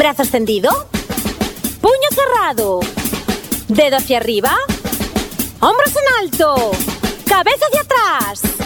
Brazo extendido. Puño cerrado. Dedo hacia arriba. Hombros en alto. Cabeza hacia atrás.